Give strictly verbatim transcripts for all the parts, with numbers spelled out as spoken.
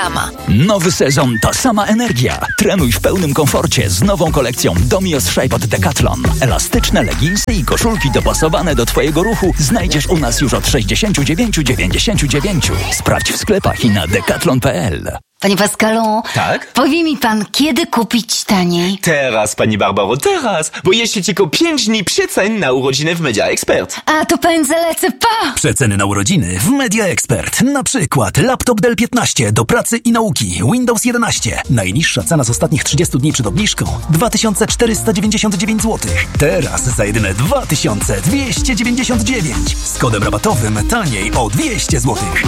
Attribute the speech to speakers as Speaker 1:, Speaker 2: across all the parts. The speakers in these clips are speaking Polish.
Speaker 1: Reklama.
Speaker 2: Nowy sezon, ta sama energia. Trenuj w pełnym komforcie z nową kolekcją Domios Shape od Decathlon. Elastyczne leginsy i koszulki dopasowane do Twojego ruchu znajdziesz u nas już od sześćdziesiąt dziewięć dziewięćdziesiąt dziewięć. Sprawdź w sklepach i na decathlon kropka p l.
Speaker 3: Panie Pascalu,
Speaker 4: tak?
Speaker 3: Powie mi pan, kiedy kupić taniej?
Speaker 4: Teraz, pani Barbaro, teraz, bo jeszcze tylko pięć dni przecen na urodziny w Media Expert.
Speaker 3: A to pędzę lecę, pa!
Speaker 5: Przeceny na urodziny w Media Expert. Na przykład laptop Dell piętnaście do pracy i nauki, Windows jedenaście. Najniższa cena z ostatnich trzydziestu dni przed obniżką dwa tysiące czterysta dziewięćdziesiąt dziewięć złotych. Teraz za jedyne dwa tysiące dwieście dziewięćdziesiąt dziewięć. Z kodem rabatowym taniej o dwieście złotych.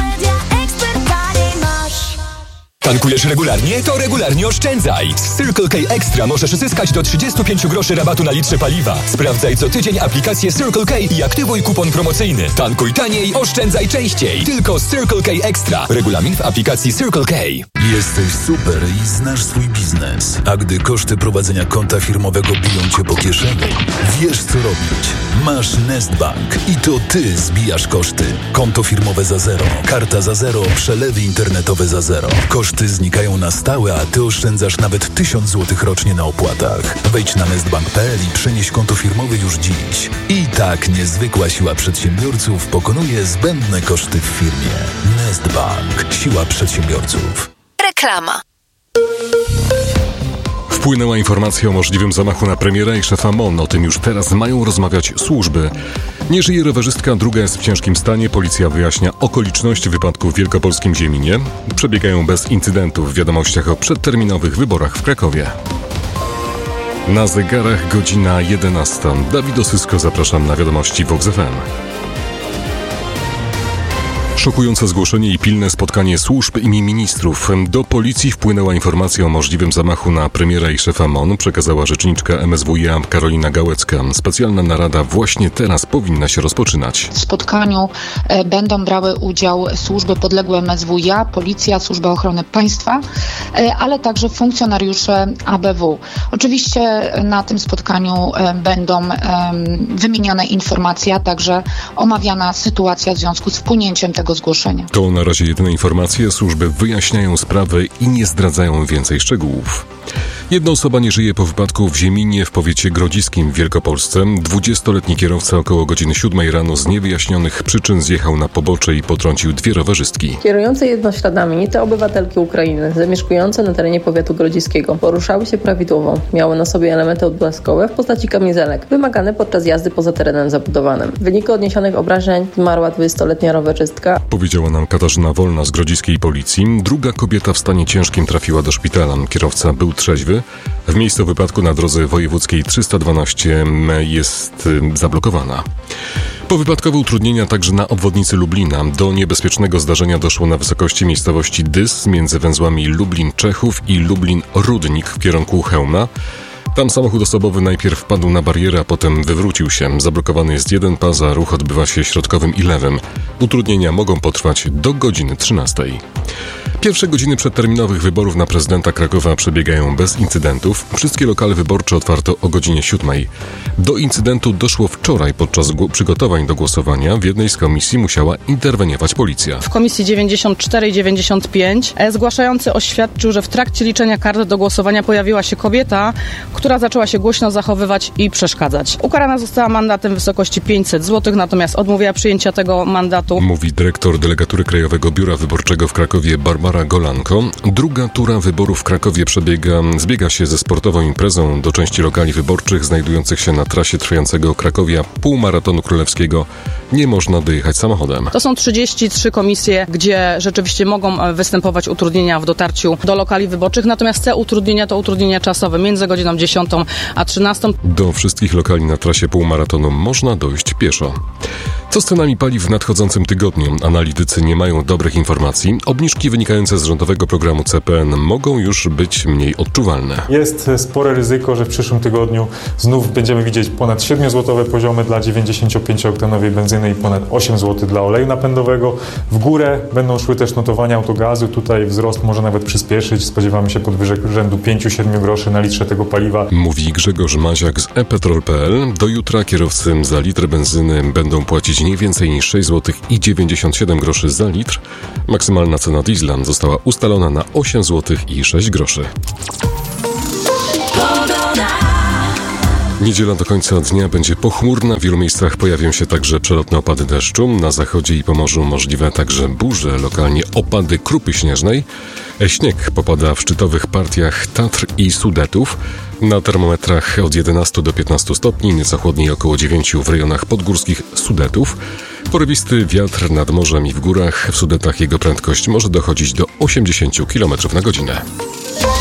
Speaker 6: Tankujesz regularnie? To regularnie oszczędzaj! Z Circle K Extra możesz zyskać do trzydziestu pięciu groszy rabatu na litrze paliwa. Sprawdzaj co tydzień aplikację Circle K i aktywuj kupon promocyjny. Tankuj taniej, oszczędzaj częściej. Tylko z Circle K Extra. Regulamin w aplikacji Circle K.
Speaker 7: Jesteś super i znasz swój biznes. A gdy koszty prowadzenia konta firmowego biją cię po kieszeni, wiesz co robić. Masz Nestbank i to ty zbijasz koszty. Konto firmowe za zero, karta za zero, przelewy internetowe za zero. Koszty znikają na stałe, a ty oszczędzasz nawet tysiąc złotych rocznie na opłatach. Wejdź na nestbank kropka p l i przenieś konto firmowe już dziś. I tak niezwykła siła przedsiębiorców pokonuje zbędne koszty w firmie. Nestbank. Siła przedsiębiorców.
Speaker 1: Reklama.
Speaker 8: Wpłynęła informacja o możliwym zamachu na premiera i szefa M O N. O tym już teraz mają rozmawiać służby. Nie żyje rowerzystka, druga jest w ciężkim stanie. Policja wyjaśnia okoliczności wypadku w wielkopolskim Zieminie. Przebiegają bez incydentów w wiadomościach o przedterminowych wyborach w Krakowie. Na zegarach godzina jedenasta. Dawid Osysko, zapraszam na wiadomości Vox F M. Szokujące zgłoszenie i pilne spotkanie służb i ministrów. Do policji wpłynęła informacja o możliwym zamachu na premiera i szefa M O N, przekazała rzeczniczka M S W iA Karolina Gałecka. Specjalna narada właśnie teraz powinna się rozpoczynać.
Speaker 9: W spotkaniu będą brały udział służby podległe M S W iA, Policja, Służba Ochrony Państwa, ale także funkcjonariusze A B W. Oczywiście na tym spotkaniu będą wymienione informacje, a także omawiana sytuacja w związku z wpłynięciem tego zgłoszenia.
Speaker 8: To na razie jedyne informacje. Służby wyjaśniają sprawę i nie zdradzają więcej szczegółów. Jedna osoba nie żyje po wypadku w Zieminie w powiecie grodziskim w Wielkopolsce. dwudziestoletni kierowca około godziny siódmej rano z niewyjaśnionych przyczyn zjechał na pobocze i potrącił dwie rowerzystki.
Speaker 10: Kierujące jednośladami te obywatelki Ukrainy zamieszkujące na terenie powiatu grodziskiego poruszały się prawidłowo. Miały na sobie elementy odblaskowe w postaci kamizelek, wymagane podczas jazdy poza terenem zabudowanym. W wyniku odniesionych obrażeń zmarła dwudziestoletnia rowerzystka.
Speaker 8: Powiedziała nam Katarzyna Wolna z grodziskiej policji. Druga kobieta w stanie ciężkim trafiła do szpitala. Kierowca był trzeźwy. W miejscu wypadku na drodze wojewódzkiej trzysta dwanaście jest zablokowana. Powypadkowe utrudnienia także na obwodnicy Lublina. Do niebezpiecznego zdarzenia doszło na wysokości miejscowości Dys między węzłami Lublin-Czechów i Lublin-Rudnik w kierunku Chełma. Tam samochód osobowy najpierw wpadł na barierę, a potem wywrócił się. Zablokowany jest jeden pas, a ruch odbywa się środkowym i lewym. Utrudnienia mogą potrwać do godziny trzynastej. Pierwsze godziny przedterminowych wyborów na prezydenta Krakowa przebiegają bez incydentów. Wszystkie lokale wyborcze otwarto o godzinie siódmej. Do incydentu doszło wczoraj podczas gło- przygotowań do głosowania. W jednej z komisji musiała interweniować policja.
Speaker 11: W komisji dziewięćdziesiąt cztery i dziewięćdziesiąt pięć zgłaszający oświadczył, że w trakcie liczenia kart do głosowania pojawiła się kobieta, która zaczęła się głośno zachowywać i przeszkadzać. Ukarana została mandatem w wysokości pięćset złotych, natomiast odmówiła przyjęcia tego mandatu.
Speaker 8: Mówi dyrektor Delegatury Krajowego Biura Wyborczego w Krakowie Barbara Golanko. Druga tura wyborów w Krakowie przebiega, zbiega się ze sportową imprezą. Do części lokali wyborczych znajdujących się na trasie trwającego Krakowia półmaratonu królewskiego nie można dojechać samochodem.
Speaker 11: To są trzydzieści trzy komisje, gdzie rzeczywiście mogą występować utrudnienia w dotarciu do lokali wyborczych, natomiast te utrudnienia to utrudnienia czasowe między godziną dziesiątą a trzynastą.
Speaker 8: Do wszystkich lokali na trasie półmaratonu można dojść pieszo. Co z cenami paliw w nadchodzącym tygodniu? Analitycy nie mają dobrych informacji. Obniżki wynikające z rządowego programu C P N mogą już być mniej odczuwalne.
Speaker 12: Jest spore ryzyko, że w przyszłym tygodniu znów będziemy widzieć ponad siedmiozłotowe poziomy dla dziewięćdziesięciopięciooktaноwej benzyny i ponad osiem złotych dla oleju napędowego. W górę będą szły też notowania autogazu. Tutaj wzrost może nawet przyspieszyć. Spodziewamy się podwyżek rzędu pięć do siedmiu groszy na litrze tego paliwa.
Speaker 8: Mówi Grzegorz Maziak z e petrol kropka p l. Do jutra kierowcy za litr benzyny będą płacić nie więcej niż sześć złotych i dziewięćdziesiąt siedem groszy za litr. Maksymalna cena diesla została ustalona na osiem złotych i sześć groszy. Niedziela do końca dnia będzie pochmurna. W wielu miejscach pojawią się także przelotne opady deszczu. Na zachodzie i Pomorzu możliwe także burze, lokalnie opady krupy śnieżnej. Śnieg popada w szczytowych partiach Tatr i Sudetów. Na termometrach od jedenastu do piętnastu stopni, nieco chłodniej około dziewięciu w rejonach podgórskich Sudetów. Porywisty wiatr nad morzem i w górach. W Sudetach jego prędkość może dochodzić do osiemdziesięciu kilometrów na godzinę.